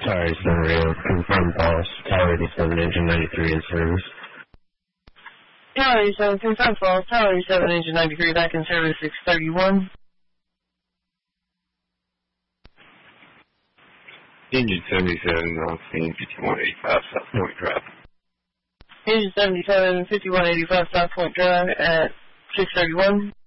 Sorry, Sunrail. Confirmed false. Tower 87, engine 93 in service. Tower 87, confirmed false. Tower 87, engine 93, back in service 631. Engine 77, on scene 5185 South Point Drive. Engine 77, 5185 South Point Drive at 631.